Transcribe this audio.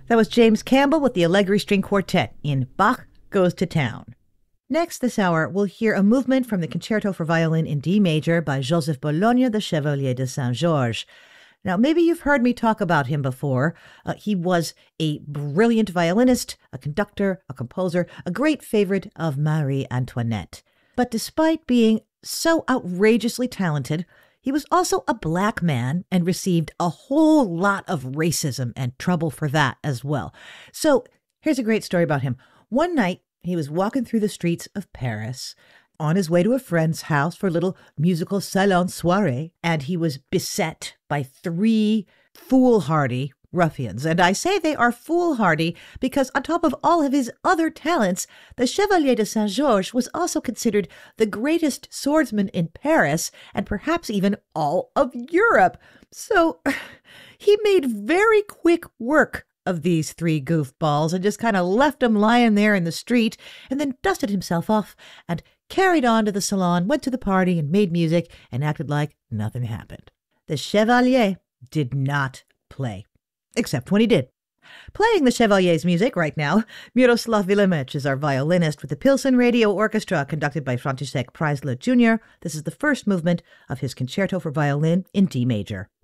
That was James Campbell with the Allegri String Quartet in Bach Goes to Town. Next this hour, we'll hear a movement from the Concerto for Violin in D major by Joseph Bologna, the Chevalier de Saint-Georges. Now, maybe you've heard me talk about him before. He was a brilliant violinist, a conductor, a composer, a great favorite of Marie Antoinette. But despite being so outrageously talented, he was also a black man and received a whole lot of racism and trouble for that as well. So here's a great story about him. One night, he was walking through the streets of Paris on his way to a friend's house for a little musical salon soirée, and he was beset by three foolhardy ruffians. And I say they are foolhardy because on top of all of his other talents, the Chevalier de Saint-Georges was also considered the greatest swordsman in Paris and perhaps even all of Europe. So he made very quick work of these three goofballs and just kind of left them lying there in the street and then dusted himself off and carried on to the salon, went to the party and made music and acted like nothing happened. The Chevalier did not play. Except when he did. Playing the Chevalier's music right now, Miroslav Vilemec is our violinist with the Pilsen Radio Orchestra, conducted by František Preisler Jr. This is the first movement of his Concerto for Violin in D major.